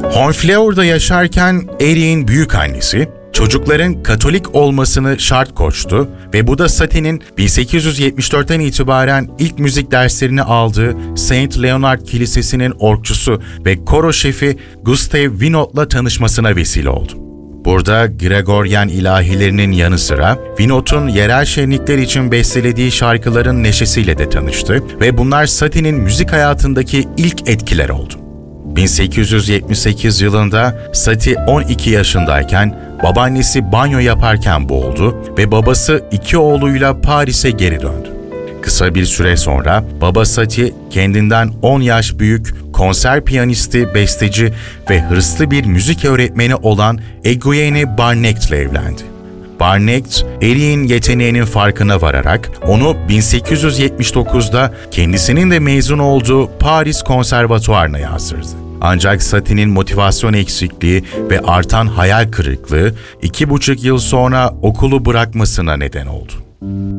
Honfleur'da yaşarken Erich'in büyükannesi, çocukların Katolik olmasını şart koştu ve bu da Satie'nin 1874'ten itibaren ilk müzik derslerini aldığı Saint Leonard Kilisesi'nin orgçusu ve koro şefi Gustav Winot'la tanışmasına vesile oldu. Burada Gregorian ilahilerinin yanı sıra Winot'un yerel şenlikler için bestelediği şarkıların neşesiyle de tanıştı ve bunlar Satie'nin müzik hayatındaki ilk etkiler oldu. 1878 yılında Satie 12 yaşındayken babaannesi banyo yaparken boğuldu ve babası 2 oğluyla Paris'e geri döndü. Kısa bir süre sonra baba Satie kendinden 10 yaş büyük konser piyanisti, besteci ve hırslı bir müzik öğretmeni olan Eugène Barnect ile evlendi. Barnect, Erich'in yeteneğinin farkına vararak onu 1879'da kendisinin de mezun olduğu Paris Konservatuvarı'na yazdırdı. Ancak Satie'nin motivasyon eksikliği ve artan hayal kırıklığı 2,5 yıl sonra okulu bırakmasına neden oldu.